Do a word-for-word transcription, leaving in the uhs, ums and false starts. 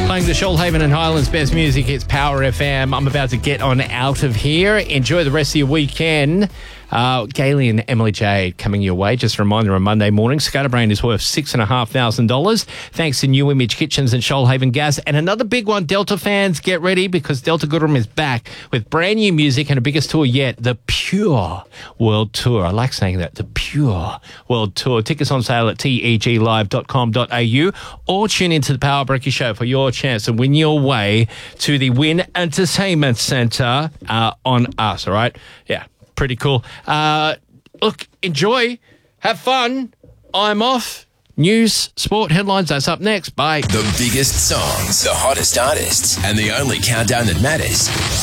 Playing the Shoalhaven and Highlands best music, it's Power F M. I'm about to get on out of here. Enjoy the rest of your weekend. Uh, Gailey and Emily Jade coming your way. Just a reminder, on Monday morning, Scatterbrain is worth six thousand five hundred dollars thanks to New Image Kitchens and Shoalhaven Gas. And another big one, Delta fans, get ready because Delta Goodrem is back with brand new music and the biggest tour yet, the Pure World Tour. I like saying that, the Pure World Tour. Tickets on sale at T E G live dot com dot A U or tune into the Power Breaky Show for your chance to win your way to the Win Entertainment Centre uh, on us, all right? Yeah. Pretty cool. Uh, look, enjoy. Have fun. I'm off. News, sport, headlines, that's up next. Bye. The biggest songs, the hottest artists, and the only countdown that matters.